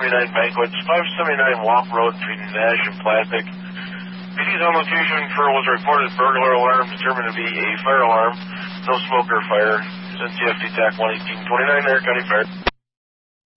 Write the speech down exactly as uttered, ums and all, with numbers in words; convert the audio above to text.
seventy-nine Banquets, five seventy-nine Walk Road between Nash and Plastic. P D's on location for was a reported burglar alarm determined to be a fire alarm. No smoke or fire. Is N C F D T A C one eighteen twenty-nine, Air County Fire.